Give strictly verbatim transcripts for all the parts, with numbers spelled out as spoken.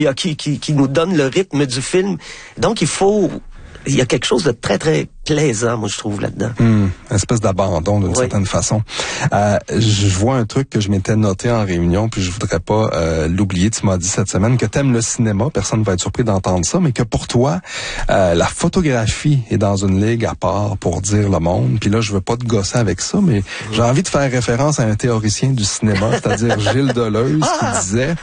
qui, qui, qui nous donne le rythme du film. Donc, il faut... Il y a quelque chose de très, très plaisant, moi, je trouve, là-dedans. Mmh, une espèce d'abandon, d'une oui. certaine façon. Euh, je vois un truc que je m'étais noté en réunion, puis je voudrais pas euh, l'oublier. Tu m'as dit cette semaine que t'aimes le cinéma. Personne ne va être surpris d'entendre ça, mais que pour toi, euh, la photographie est dans une ligue à part pour dire le monde. Puis là, je veux pas te gosser avec ça, mais mmh. j'ai envie de faire référence à un théoricien du cinéma, c'est-à-dire Gilles Deleuze, ah! qui disait...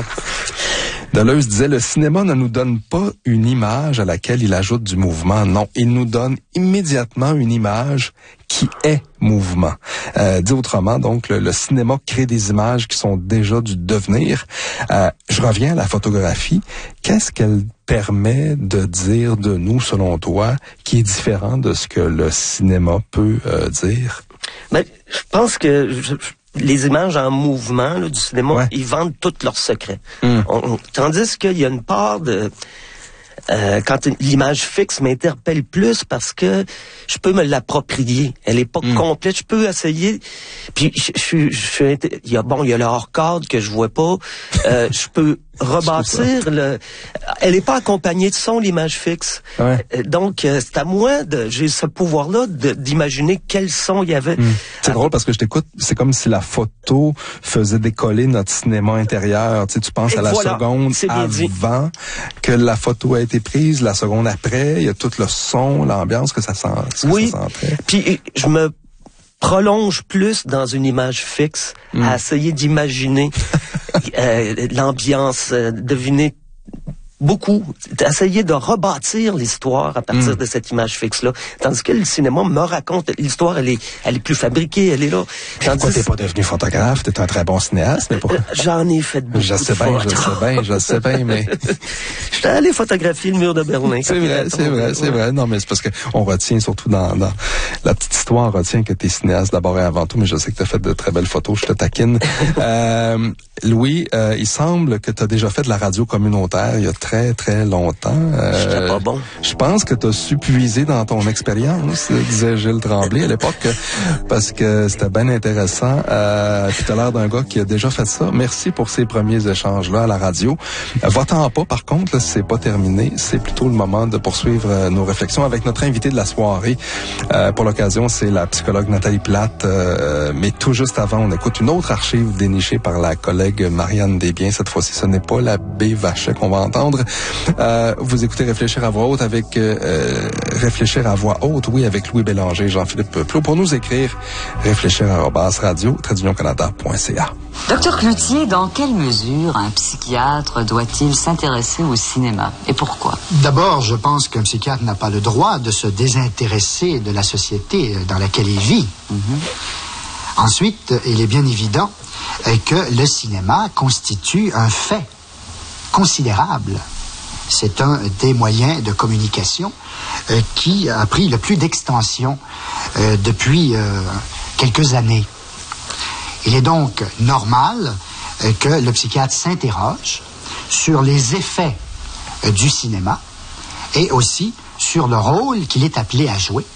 Deleuze disait, le cinéma ne nous donne pas une image à laquelle il ajoute du mouvement. Non, il nous donne immédiatement une image qui est mouvement. Euh, dit autrement, donc, le, le cinéma crée des images qui sont déjà du devenir. Euh, je reviens à la photographie. Qu'est-ce qu'elle permet de dire de nous, selon toi, qui est différent de ce que le cinéma peut euh, dire? Ben, je pense que... Je, je... les images en mouvement là, du cinéma, ouais. ils vendent tous leurs secrets. Mm. On, on, tandis qu'il y a une part de... Euh, quand l'image fixe m'interpelle plus parce que je peux me l'approprier. Elle est pas mm. complète. Je peux essayer. Puis je, je, je, je il y a bon, il y a le hors cadre que je vois pas. Euh, je peux rebâtir le. Elle est pas accompagnée de son l'image fixe. Ouais. Donc euh, c'est à moi de. J'ai ce pouvoir-là de, d'imaginer quel son il y avait. Mm. C'est drôle parce que je t'écoute. C'est comme si la photo faisait décoller notre cinéma intérieur. Tu sais, tu penses Et à la voilà, seconde avant dit. que la photo a été prise, la seconde après. Il y a tout le son, l'ambiance que ça sent. Oui. Puis je me prolonge plus dans une image fixe mm. à essayer d'imaginer euh, l'ambiance, euh, deviner beaucoup, essayer de rebâtir l'histoire à partir mm. de cette image fixe-là. Tandis que le cinéma me raconte l'histoire, elle est, elle est plus fabriquée, elle est là. Tandis... Pourquoi t'es pas devenu photographe? T'es un très bon cinéaste, mais pourquoi? J'en ai fait beaucoup. Je sais bien, je sais bien, je sais bien, mais... J'étais allé photographier le mur de Berlin. C'est vrai, c'est vrai, c'est vrai. Non, mais c'est parce que on retient, surtout dans, dans la petite histoire, on retient que t'es cinéaste d'abord et avant tout, mais je sais que t'as fait de très belles photos, je te taquine. euh, Louis, euh, il semble que t'as déjà fait de la radio communautaire il y a très, très longtemps. Euh, J'étais pas bon. Je pense que t'as su puiser dans ton expérience, disait Gilles Tremblay à l'époque, parce que c'était bien intéressant. Euh, puis t'as l'air d'un gars qui a déjà fait ça. Merci pour ces premiers échanges-là à la radio. Euh, Va-t'en pas, par contre, là, c'est pas terminé. C'est plutôt le moment de poursuivre euh, nos réflexions avec notre invité de la soirée. Euh, pour l'occasion, c'est la psychologue Nathalie Plate. Euh, mais tout juste avant, on écoute une autre archive dénichée par la collègue Marianne Desbiens. Cette fois-ci, ce n'est pas l'abbé Vachet qu'on va entendre. Euh, vous écoutez Réfléchir à voix haute avec euh, Réfléchir à voix haute, oui, avec Louis Bélanger et Jean-Philippe Plot. Pour nous écrire, réfléchir arobase radio tiret union canada point c a. Docteur Cloutier, dans quelle mesure un psychiatre doit-il s'intéresser au cinéma et pourquoi? D'abord, je pense qu'un psychiatre n'a pas le droit de se désintéresser de la société dans laquelle il vit. Mm-hmm. Ensuite, il est bien évident que le cinéma constitue un fait considérable. C'est un des moyens de communication euh, qui a pris le plus d'extension euh, depuis euh, quelques années. Il est donc normal euh, que le psychiatre s'interroge sur les effets euh, du cinéma et aussi sur le rôle qu'il est appelé à jouer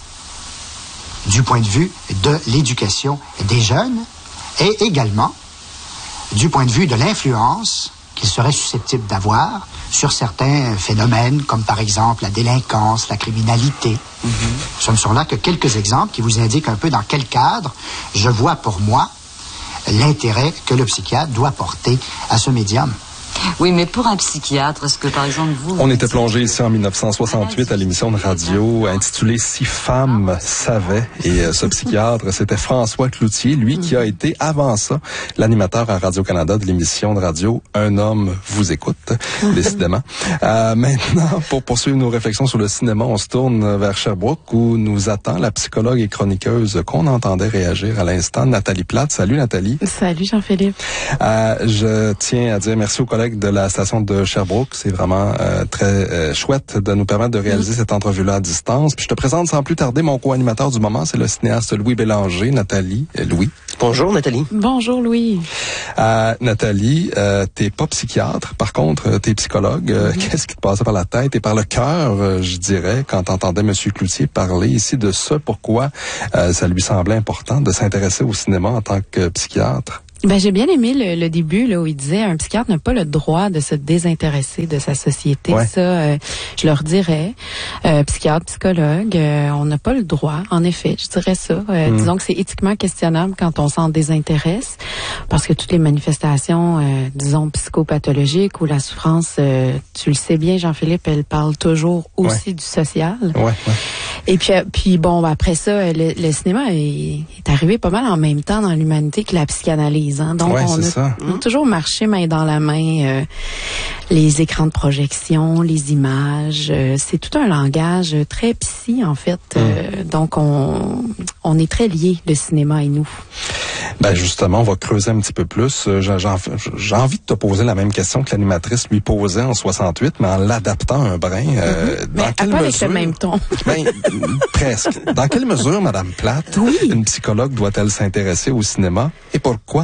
du point de vue de l'éducation des jeunes et également du point de vue de l'influence qu'il serait susceptible d'avoir sur certains phénomènes, comme par exemple la délinquance, la criminalité. Mm-hmm. Ce ne sont là que quelques exemples qui vous indiquent un peu dans quel cadre je vois pour moi l'intérêt que le psychiatre doit porter à ce médium. Oui, mais pour un psychiatre, est-ce que, par exemple, vous... On était plongé ici en dix-neuf cent soixante-huit à l'émission de radio intitulée « Si femmes savaient ». Et euh, ce psychiatre, c'était François Cloutier, lui qui a été, avant ça, l'animateur à Radio-Canada de l'émission de radio « Un homme vous écoute », décidément. Euh, maintenant, pour poursuivre nos réflexions sur le cinéma, on se tourne vers Sherbrooke où nous attend la psychologue et chroniqueuse qu'on entendait réagir à l'instant, Nathalie Plate. Salut Nathalie. Salut Jean-Philippe. Euh, je tiens à dire merci aux collègues de la station de Sherbrooke. C'est vraiment euh, très euh, chouette de nous permettre de réaliser mmh. cette entrevue-là à distance. Puis je te présente sans plus tarder mon co-animateur du moment, c'est le cinéaste Louis Bélanger. Nathalie, euh, Louis. Bonjour Nathalie. Bonjour Louis. Euh, Nathalie, euh, t'es pas psychiatre, par contre, t'es psychologue. Euh, mmh. Qu'est-ce qui te passait par la tête et par le cœur, euh, je dirais, quand t'entendais Monsieur Cloutier parler ici de ça, pourquoi euh, ça lui semblait important de s'intéresser au cinéma en tant que psychiatre? Ben, j'ai bien aimé le, le début là où il disait un psychiatre n'a pas le droit de se désintéresser de sa société. Ouais. Ça, euh, je leur dirais, euh, psychiatre, psychologue, euh, on n'a pas le droit. En effet, je dirais ça. Euh, mm. Disons que c'est éthiquement questionnable quand on s'en désintéresse, parce que toutes les manifestations, euh, disons psychopathologiques ou la souffrance, euh, tu le sais bien, Jean-Philippe, elle parle toujours aussi ouais. du social. Ouais, ouais. Et puis, puis bon, après ça, le, le cinéma est, est arrivé pas mal en même temps dans l'humanité que la psychanalyse. Hein. Donc, ouais, on, a, ça. on a toujours marché main dans la main euh, les écrans de projection, les images. Euh, c'est tout un langage très psy, en fait. Mm. Euh, donc, on, on est très liés, le cinéma et nous. Ben justement, on va creuser un petit peu plus. J'ai, j'ai, j'ai envie de te poser la même question que l'animatrice lui posait en soixante-huit, mais en l'adaptant un brin. Euh, mm-hmm. Dans mais quelle pas mesure, avec le même ton. Ben, presque. Dans quelle mesure, Madame Platt, oui. une psychologue doit-elle s'intéresser au cinéma et pourquoi?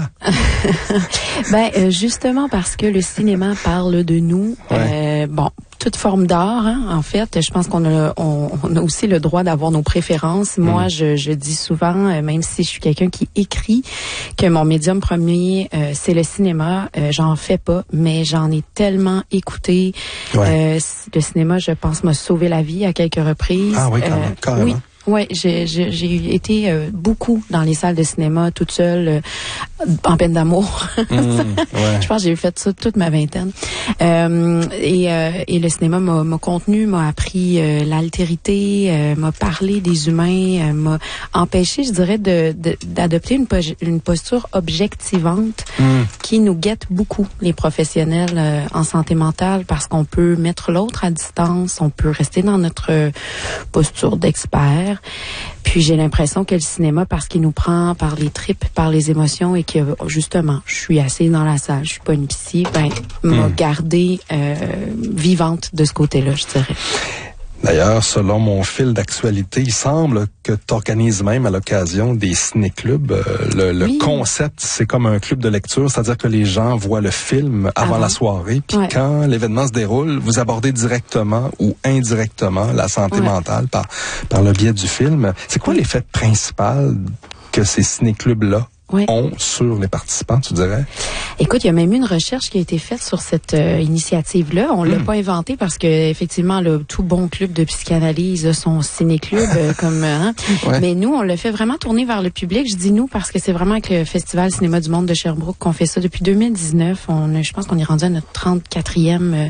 Ben euh, justement parce que le cinéma parle de nous. Ouais. Euh, bon. Toute forme d'art, hein, en fait. Je pense qu'on a, on, on a aussi le droit d'avoir nos préférences. Moi, mmh. je, je dis souvent, euh, même si je suis quelqu'un qui écrit, que mon médium premier, euh, c'est le cinéma. Euh, j'en fais pas, mais j'en ai tellement écouté. Ouais. Euh, le cinéma, je pense, m'a sauvé la vie à quelques reprises. Ah oui, quand même, carrément. Oui. Oui, j'ai, j'ai, j'ai été euh, beaucoup dans les salles de cinéma, toute seule, euh, en peine d'amour. Mmh, ouais. Je pense que j'ai fait ça toute ma vingtaine. Euh, et, euh, et le cinéma m'a, m'a contenu, m'a appris euh, l'altérité, euh, m'a parlé des humains, euh, m'a empêché, je dirais, de, de, d'adopter une, po- une posture objectivante mmh. qui nous guette beaucoup, les professionnels euh, en santé mentale, parce qu'on peut mettre l'autre à distance, on peut rester dans notre euh, posture d'expert. Puis j'ai l'impression que le cinéma, parce qu'il nous prend par les tripes, par les émotions, et que justement, je suis assise dans la salle, je suis pas une psy, ben m'a mmh. gardée euh, vivante de ce côté-là, je dirais. D'ailleurs, selon mon fil d'actualité, il semble que tu organises même à l'occasion des ciné-clubs. Euh, le le oui. concept, c'est comme un club de lecture, c'est-à-dire que les gens voient le film avant ah, la soirée, puis ouais. quand l'événement se déroule, vous abordez directement ou indirectement la santé ouais. mentale par, par le biais du film. C'est quoi l'effet principal que ces ciné-clubs-là Oui. ont sur les participants, tu dirais? Écoute, il y a même eu une recherche qui a été faite sur cette euh, initiative-là. On mmh. l'a pas inventée parce que effectivement, le tout bon club de psychanalyse a son ciné-club euh, comme hein. Ouais. Mais nous, on l'a fait vraiment tourner vers le public. Je dis nous parce que c'est vraiment avec le Festival Cinéma du Monde de Sherbrooke qu'on fait ça depuis deux mille dix-neuf. On, je pense qu'on est rendu à notre trente-quatrième euh,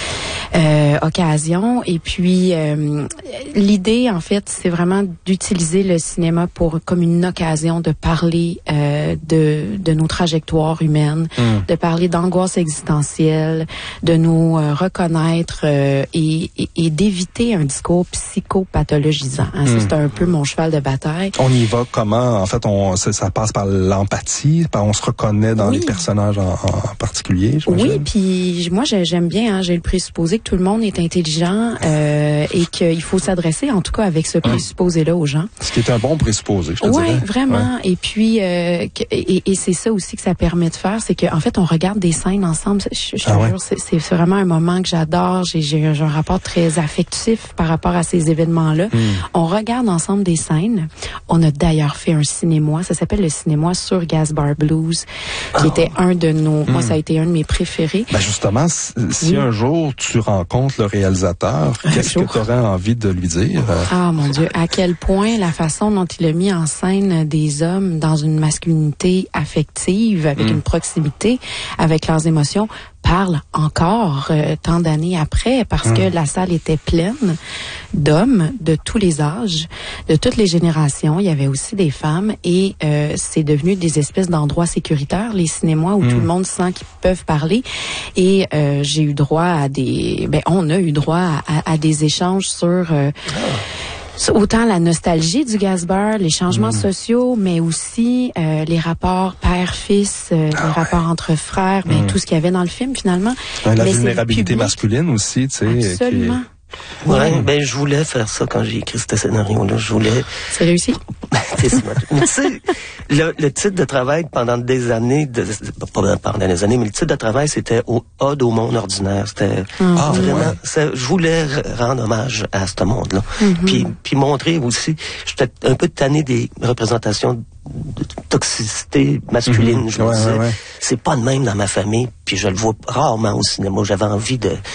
Euh, occasion. Et puis, euh, l'idée, en fait, c'est vraiment d'utiliser le cinéma pour comme une occasion de parler euh, de, de nos trajectoires humaines, mmh. de parler d'angoisse existentielle, de nous euh, reconnaître euh, et, et, et d'éviter un discours psychopathologisant. Hein. Mmh. Ça, c'est un peu mon cheval de bataille. On y va comment? En fait, on, ça, ça passe par l'empathie, par on se reconnaît dans oui. les personnages en, en particulier, j'imagine. Oui, puis moi, j'aime bien, hein, j'ai le présupposé que tout le monde est intelligent euh, et qu'il faut s'adresser, en tout cas, avec ce présupposé-là aux gens. Ce qui est un bon présupposé, je te ouais, dirais. Vraiment. Ouais, vraiment. Et puis, euh, que, et, et c'est ça aussi que ça permet de faire, c'est qu'en fait, on regarde des scènes ensemble. Je, je te ah ouais. jure, c'est, c'est vraiment un moment que j'adore. J'ai, j'ai, j'ai un rapport très affectif par rapport à ces événements-là. Mm. On regarde ensemble des scènes. On a d'ailleurs fait un cinéma. Ça s'appelle le cinéma sur Gasbar Blues, qui oh. était un de nos... Mm. Moi, ça a été un de mes préférés. Ben justement, si, si oui. un jour tu rencontres le réalisateur, qu'est-ce que tu aurais envie de lui dire? Ah, mon Dieu, à quel point la façon dont il a mis en scène des hommes dans une masculinité affective, avec mmh. une proximité avec leurs émotions, parle encore euh, tant d'années après, parce mmh. que la salle était pleine d'hommes de tous les âges, de toutes les générations. Il y avait aussi des femmes et euh, c'est devenu des espèces d'endroits sécuritaires, les cinémas où mmh. tout le monde sent qu'ils peuvent parler. Et euh, j'ai eu droit à des... Ben, on a eu droit à, à, à des échanges sur... Euh, oh. Autant la nostalgie du Gasbar, les changements mmh. sociaux, mais aussi euh, les rapports père-fils, euh, ah les ouais. rapports entre frères, mmh. ben, tout ce qu'il y avait dans le film finalement. Ouais, la mais vulnérabilité masculine aussi, tu sais. Absolument. Qui... Ouais, ouais, ben je voulais faire ça quand j'ai écrit ce scénario-là. Je voulais. C'est réussi. C'est smart. Mais tu sais, le, le titre de travail pendant des années, de, pas pendant des années, mais le titre de travail c'était au Ode au monde ordinaire. C'était ah, vraiment. Ouais. Ça, je voulais rendre hommage à ce monde-là, mm-hmm. puis puis montrer aussi. J'étais un peu tanné des représentations de toxicité masculine. Mm-hmm. Je me ouais, disais, ouais, ouais. c'est pas de même dans ma famille, puis je le vois rarement au cinéma. J'avais envie de